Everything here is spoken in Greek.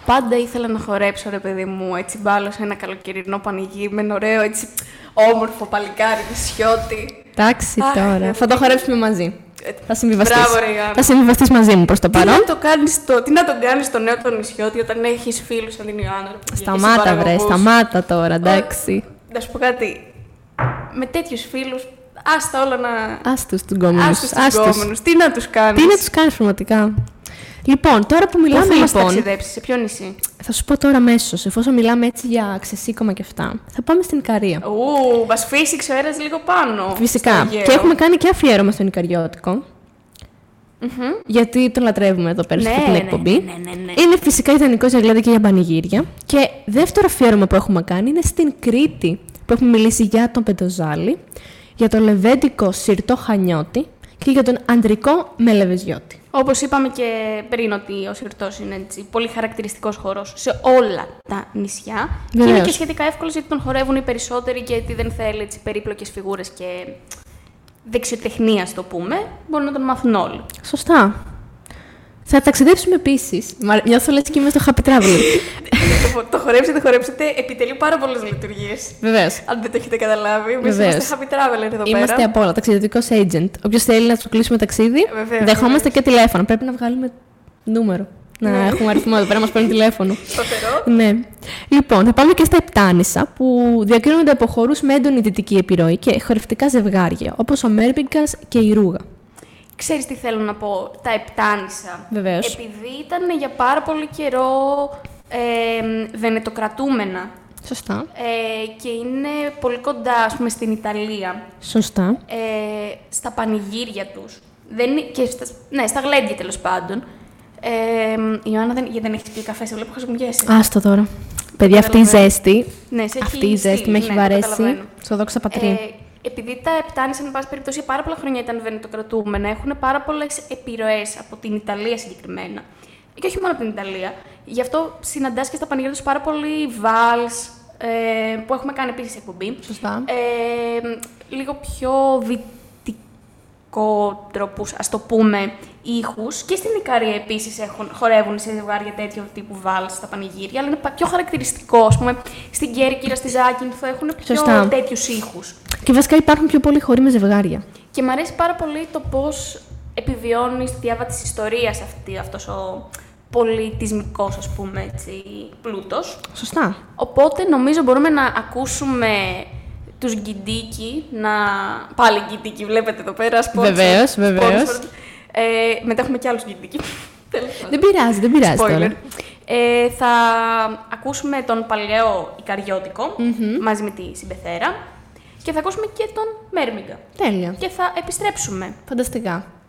Πάντα ήθελα να χορέψω, ρε παιδί μου, έτσι μπάλω σε ένα καλοκαιρινό πανηγύρι με ένα ωραίο, έτσι όμορφο παλικάρι νησιώτη. Εντάξει τώρα. Θα το χορέψουμε μαζί. Θα συμβιβαστείς. Μπράβο, ρε Γιάννη. Θα συμβιβαστείς μαζί μου προς το παρόν. Τι να τον κάνεις στο νέο τον νησιώτη όταν έχεις φίλους σαν την Ιωάννα. Σταμάτα, βρε, σταμάτα τώρα, εντάξει. Να σου πω κάτι. Με τέτοιους φίλους, άστα όλα να. Άστους τους γκόμενους. Τι να τους κάνεις. Τι να τους κάνεις πραγματικά. Λοιπόν, τώρα που μιλάμε. Πού θα ταξιδέψεις, σε ποιο νησί? Θα σου πω τώρα αμέσως, εφόσον μιλάμε έτσι για ξεσήκωμα και αυτά. Θα πάμε στην Ικαρία. Μας φύσηξε ο αέρας λίγο πάνω. Φυσικά. Και έχουμε κάνει και αφιέρωμα στον Ικαριώτικο. Γιατί τον λατρεύουμε εδώ πέρα στην εκπομπή. Ναι. Είναι φυσικά ιδανικό για γλέντα και για πανηγύρια. Και δεύτερο αφιέρωμα που έχουμε κάνει είναι στην Κρήτη, που έχουμε μιλήσει για τον Πεντοζάλη, για τον λεβέντικο σιρτό Χανιώτη και για τον αντρικό μελεβεζιώτη. Όπως είπαμε και πριν, ότι ο Σιρτός είναι έτσι, πολύ χαρακτηριστικός χορός σε όλα τα νησιά. Βεβαίως. Και είναι και σχετικά εύκολος γιατί τον χορεύουν οι περισσότεροι, γιατί δεν θέλει έτσι, περίπλοκες φιγούρες και δεξιοτεχνία, το πούμε. Μπορούν να τον μάθουν όλοι. Σωστά. Θα ταξιδέψουμε επίσης. Νιώθω λες και είμαι στο Happy Travel. Το χορέψετε, επιτελεί πάρα πολλές λειτουργίες. Βεβαίως. Αν δεν το έχετε καταλάβει, εμείς είμαστε Happy Traveler εδώ πέρα. Είμαστε απ' όλα, ταξιδιωτικός agent. Όποιος θέλει να του κλείσουμε ταξίδι, δεχόμαστε και τηλέφωνο. Πρέπει να βγάλουμε νούμερο. Να έχουμε αριθμό εδώ πέρα, μας παίρνει τηλέφωνο. Σταθερό. Ναι. Λοιπόν, θα πάμε και στα Επτάνησα, που διακρίνονται από χορούς με έντονη δυτική επιρροή και χορευτικά ζευγάρια, όπως ο Μέρμπιγκας και η Ρούγα. Ξέρεις τι θέλω να πω, τα Επτάνησα. Βεβαίως. Επειδή ήταν για πάρα πολύ καιρό βενετοκρατούμενα. Σωστά. Και είναι πολύ κοντά, ας πούμε, στην Ιταλία. Σωστά. Στα πανηγύρια τους. Στα γλέντια, τέλος πάντων. Η Ιωάννα γιατί δεν έχει πει καφέ, σε βλέπω χασμουγιέσαι. Άστο τώρα. Παιδιά, αυτή η ζέστη. Ναι, αυτή η ζέστη με έχει βαρέσει. Στο δόξα πατρί. Επειδή τα Επτάνησα, εν πάση περιπτώσει, πάρα πολλά χρόνια ήταν βενετοκρατούμενα, έχουν πάρα πολλές επιρροές από την Ιταλία συγκεκριμένα. Και όχι μόνο από την Ιταλία. Γι' αυτό συναντάς και στα πανηγύρια τους πάρα πολύ βάλς, που έχουμε κάνει επίσης εκπομπή. Σωστά. Λίγο πιο δυτικότροπους, ας το πούμε, ήχους. Και στην Ικαρία επίσης χορεύουν σε ζευγάρια τέτοιο τύπου βάλς στα πανηγύρια, αλλά είναι πιο χαρακτηριστικό. Ας πούμε, στην Κέρκυρα, στη Ζάκυνθο έχουν πιο τέτοιους ήχους. Και βασικά υπάρχουν πιο πολλοί χοροί με ζευγάρια. Και μου αρέσει πάρα πολύ το πώς επιβιώνει στη διάβα της ιστορίας αυτός ο πολιτισμικός, ας πούμε, έτσι, πλούτος. Σωστά. Οπότε νομίζω μπορούμε να ακούσουμε τους Γκιντίκι, πάλι Γκιντίκι, βλέπετε εδώ πέρα. Βεβαίως. Μετά έχουμε και άλλους Γκιντίκι. Δεν πειράζει τώρα. Θα ακούσουμε τον παλαιό Ικαριώτικο, μαζί με τη Συμπεθέρα, και θα ακούσουμε και τον Μέρμιγκα. Τέλεια. Και θα επιστρέψουμε. Φανταστικά.